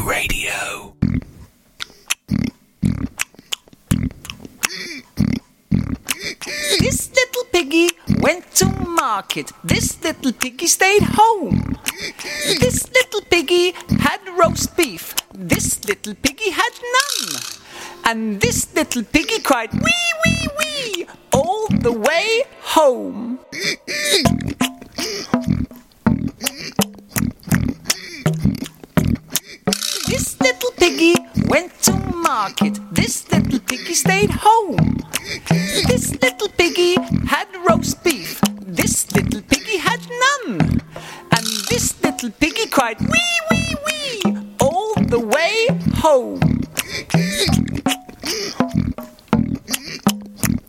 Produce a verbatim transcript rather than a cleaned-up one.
Radio. This little piggy went to market. This little piggy stayed home. This little piggy had roast beef. This little piggy had none. And this little piggy cried wee wee wee all the way home.